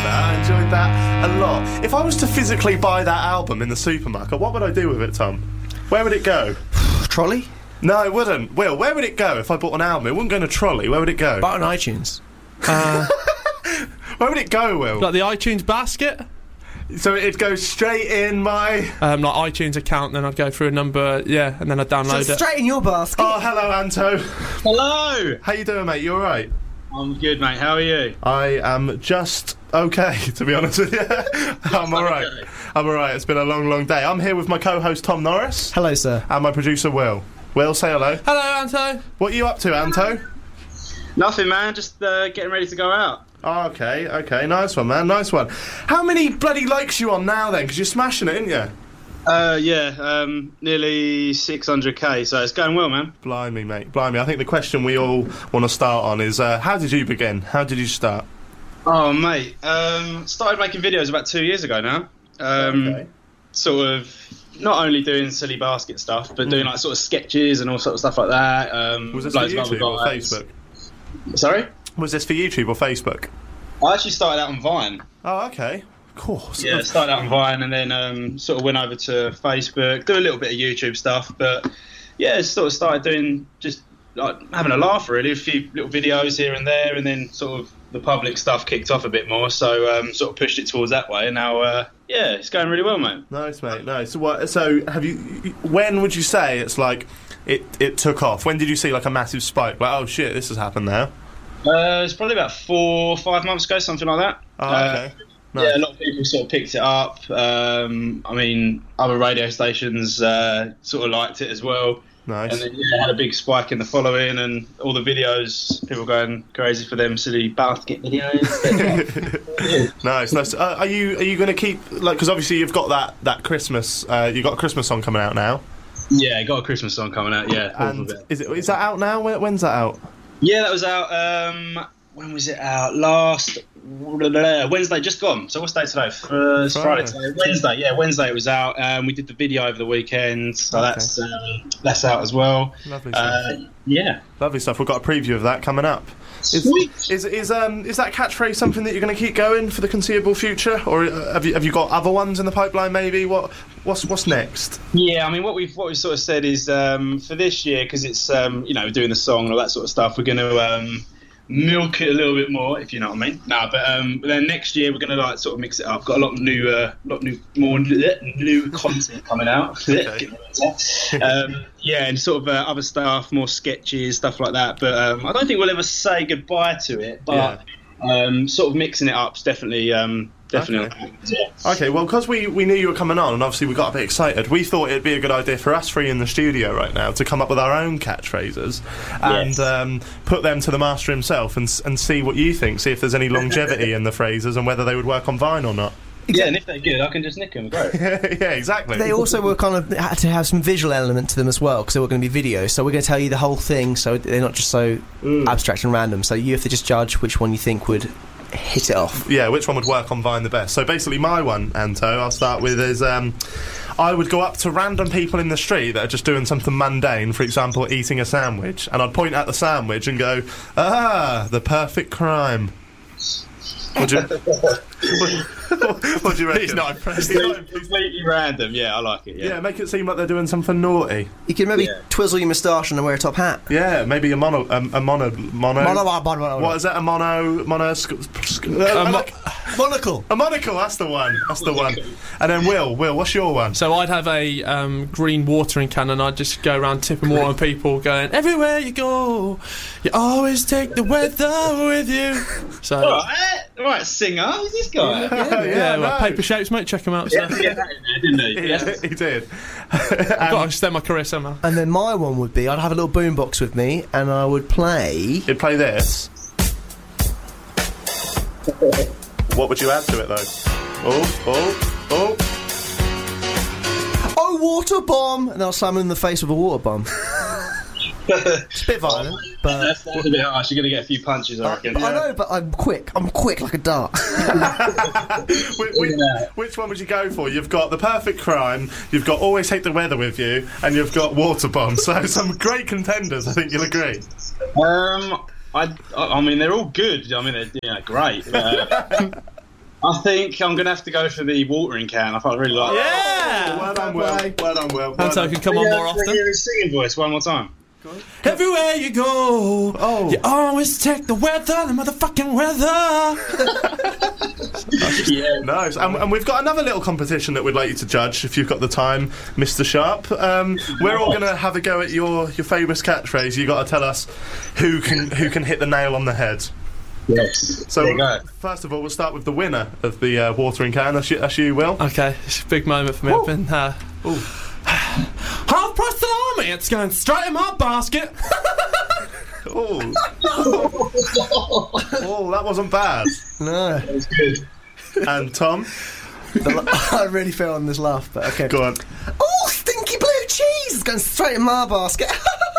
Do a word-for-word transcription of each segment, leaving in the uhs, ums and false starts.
that. I enjoyed that a lot. If I was to physically buy that album in the supermarket, what would I do with it, Tom? Where would it go? Trolley? No, it wouldn't. Will, where would it go if I bought an album? It wouldn't go in a trolley. Where would it go? Buy it on iTunes. Uh, Where would it go, Will? like the iTunes basket? So it'd go straight in my... Um, like iTunes account, then I'd go through a number, yeah, and then I'd download So it. straight in your basket. Oh, hello, Anto. Hello! How you doing, mate? You alright? I'm good, mate. How are you? I am just okay, to be honest with you. I'm alright. Okay. I'm alright. It's been a long, long day. I'm here with my co-host, Tom Norris. Hello, sir. And my producer, Will. Will, say hello. Hello, Anto. What are you up to, Anto? Nothing, man. Just uh, getting ready to go out. Oh, okay, okay. Nice one, man. Nice one. How many bloody likes you on now, then? Because you're smashing it, aren't you? Uh, yeah, um, nearly six hundred k, so it's going well, man. Blimey, mate. Blimey. I think the question we all want to start on is, uh, how did you begin? How did you start? Oh, mate. Um, started making videos about two years ago now. Um, Okay. Sort of not only doing silly basket stuff, but doing like sort of sketches and all sorts of stuff like that. Um, Was this for loads of other YouTube or guys. Facebook? Sorry? Was this for YouTube or Facebook? I actually started out on Vine. Oh, okay. Of course. Yeah, started out on Vine and then um, sort of went over to Facebook, do a little bit of YouTube stuff, but yeah, sort of started doing just like having a laugh really, a few little videos here and there, and then sort of the public stuff kicked off a bit more, so um, sort of pushed it towards that way, and now uh, yeah, it's going really well, mate. Nice, mate. Nice. So, what, so have you? When would you say it's like it? It took off. When did you see like a massive spike? Like, oh shit, this has happened now. Uh, it's probably about four or five months ago, something like that. Oh, Uh, okay. Nice. Yeah, a lot of people sort of picked it up. Um, I mean, other radio stations uh, sort of liked it as well. Nice. And then yeah, had a big spike in the following, and all the videos, people going crazy for them silly basket videos. Nice, nice. Uh, are you are you going to keep like? Because obviously you've got that that Christmas. Uh, you got a Christmas song coming out now. Yeah, got a Christmas song coming out. Yeah, And is it is that out now? When, when's that out? yeah, that was out. Um, when was it out? Last Wednesday, just gone. So what's day today? Uh, it's Friday. Friday. today. Wednesday. Yeah, Wednesday it was out. Um, we did the video over the weekend, so Okay. that's um, that's out as well. Lovely stuff. Uh, yeah. Lovely stuff. We've got a preview of that coming up. Is, Sweet. is is um is that catchphrase something that you're going to keep going for the conceivable future, or uh, have you have you got other ones in the pipeline? Maybe what what's what's next? Yeah, I mean, what we've what we've sort of said is um, for this year, because it's um, you know, doing the song and all that sort of stuff, we're going to um, milk it a little bit more, if you know what I mean. No, but, um, but then next year we're going to like sort of mix it up. Got a lot of new, uh, lot of new, more new content coming out. Okay. um, yeah, and sort of uh, other stuff, more sketches, stuff like that. But um, I don't think we'll ever say goodbye to it. But um, sort of mixing it up's definitely. Um, Definitely. Okay. Yeah. Okay, well, because we, we knew you were coming on, and obviously we got a bit excited, we thought it'd be a good idea for us three in the studio right now to come up with our own catchphrases and Yes. um, put them to the master himself and s- and see what you think, see if there's any longevity in the phrases and whether they would work on Vine or not. Yeah, and if they're good, I can just nick them. Great. Yeah, exactly. They also were kind of had to have some visual element to them as well, because they were going to be videos. So we're going to tell you the whole thing, so they're not just so abstract and random. So you have to just judge which one you think would hit it off. Yeah, which one would work on Vine the best? So basically my one, Anto, I'll start with is um, I would go up to random people in the street that are just doing something mundane, for example, eating a sandwich, and I'd point at the sandwich and go, ah, the perfect crime. Would you, what do you reckon? He's not impressed. He's not- he's- Completely random. Yeah, I like it. yeah, Yeah. make it seem like they're doing something naughty. You can maybe Yeah. twizzle your moustache and wear a top hat. Yeah, maybe a mono, um, a mono, mono. Mono- mono- mono- What is that? A mono, mono. Sc- sc- uh, Um, like- Monocle. a monocle. That's the one. That's the one. And then Will, Will, what's your one? So I'd have a um, green watering can, and I'd just go around tipping water on people, going, everywhere you go, you always take the weather with you. So, All right, all right, singer. Who's this guy? Yeah, yeah, well, no. paper shapes, mate, check them out. So. Yeah, that in there, didn't he? Yeah, Yes. he did. I've got to extend my career somehow. And then my one would be I'd have a little boombox with me, and I would play. You'd play this. What would you add to it, though? Oh, oh, oh. Oh, water bomb! And then I'll slam him in the face with a water bomb. It's a bit violent, but. That's, that's a bit harsh. You're going to get a few punches, I reckon. I know, but I'm quick. I'm quick like a dart. Which, which, which one would you go for? You've got the perfect crime, you've got always take the weather with you, and you've got water bomb. So some great contenders, I think you'll agree. Um, I, I I mean, they're all good. I mean, they're you know, great. Uh, I think I'm going to have to go for the watering can. I really like that. Yeah! Well done, Will. Well done, Will. Well Anto done. can come on Yeah, more can I often. hear his singing voice one more time. Everywhere you go, Oh. you always take the weather, the motherfucking weather. Yeah. Nice. And, and we've got another little competition that we'd like you to judge if you've got the time, Mister Sharp. Um, we're all going to have a go at your, your famous catchphrase. You've got to tell us who can who can hit the nail on the head. Yes. So, there you go. first of all, we'll start with the winner of the uh, watering can. That's you, that's you, Will. Okay, it's a big moment for me. I've been uh, half price salami. It's going straight in my basket. Oh. Oh, that wasn't bad. No. That was good. And Tom, I really fell on this laugh, but okay. go on. Oh, stinky blue cheese! It's going straight in my basket.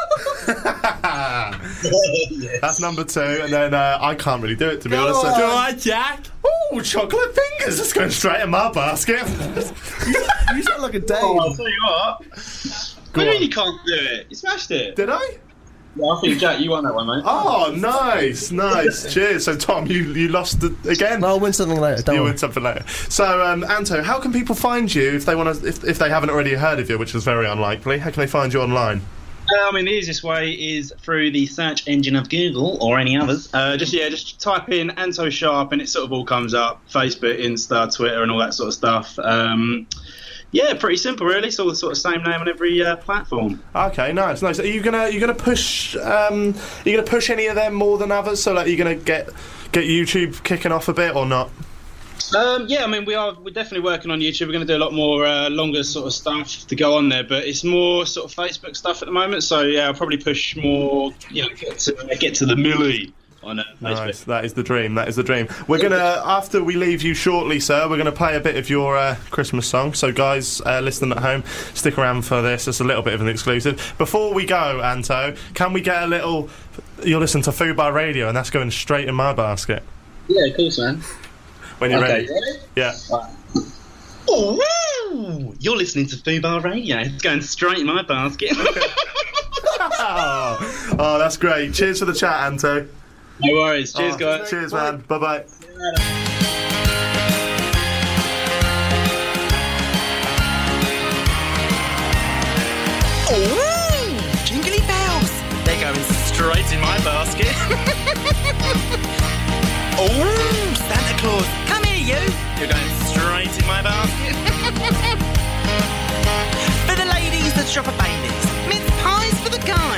That's number two, and then uh, I can't really do it, to be Go honest. So, on. Go on, Jack. oh, chocolate fingers! It's going straight in my basket. You sound like a Dave. Oh, I'll tell you what. Go What do you on. mean you can't do it? You smashed it. Did I? Yeah, I think, Jack, you won that one, mate. Oh, nice, nice. Cheers. So, Tom, you, you lost it again. I'll win something later, don't You worry. win something later. So, um, Anto, how can people find you if they want to? If, if they haven't already heard of you, which is very unlikely, how can they find you online? Uh, I mean, the easiest way is through the search engine of Google or any others. Uh, just yeah, just type in Anto Sharp and it sort of all comes up. Facebook, Insta, Twitter, and all that sort of stuff. Um, yeah, pretty simple, really. It's all the sort of same name on every uh, platform. Okay, nice, nice. Are you gonna you gonna push? Um, are you gonna push any of them more than others? So, like, are you gonna get get YouTube kicking off a bit or not? Um, yeah, I mean, we are we're definitely working on YouTube. We're going to do a lot more uh, longer sort of stuff to go on there, but it's more sort of Facebook stuff at the moment. So yeah, I'll probably push more. You know, get to, get to the millie on uh, Facebook. Nice. That is the dream. That is the dream. We're gonna after we leave you shortly, sir. We're gonna play a bit of your uh, Christmas song. So, guys, uh, listening at home, stick around for this. It's a little bit of an exclusive. Before we go, Anto, can we get a little? You're listening to Fubar Radio, and that's going straight in my basket. Yeah, of course, man. When you're Okay, ready. ready? Yeah. Oh, woo! You're listening to Fubar Radio. It's going straight in my basket. oh, oh, that's great. Cheers for the chat, Anto. No worries. Cheers, Oh, guys. Cheers, man. Bye bye. Oh, jingly bells. They're going straight in my basket. Oh, Santa Claus, come here, you. You're going straight in my basket. For the ladies that shop at Bailey's, mince pies for the guys.